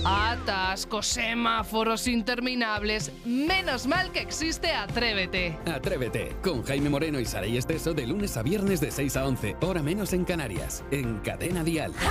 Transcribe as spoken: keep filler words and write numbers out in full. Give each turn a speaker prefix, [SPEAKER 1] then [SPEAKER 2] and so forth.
[SPEAKER 1] Atascos, semáforos interminables. Menos mal que existe Atrévete.
[SPEAKER 2] Atrévete, con Jaime Moreno y Saray Esteso de lunes a viernes de seis a once, hora menos en Canarias, en Cadena Dial.